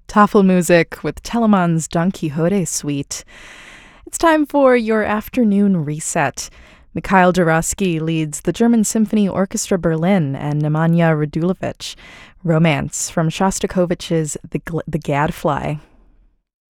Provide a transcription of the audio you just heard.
Tafelmusik with Telemann's Don Quixote suite. It's time for your afternoon reset. Mikhail Dorosky leads the German Symphony Orchestra Berlin and Nemanja Radulovic. Romance from Shostakovich's The Gadfly.